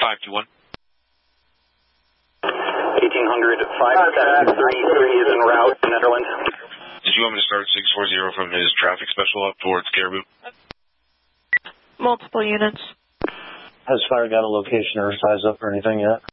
521. 1800 5733 is en route to Netherlands. Did you want me to start 640 from his traffic special up towards Caribou? Multiple units. Has Fire got a location or size up or anything yet?